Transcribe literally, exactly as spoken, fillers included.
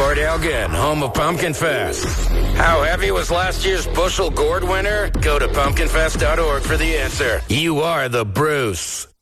Port Elgin, home of Pumpkin Fest. How heavy was last year's bushel gourd winner? Go to pumpkin fest dot org for the answer. You are the Bruce.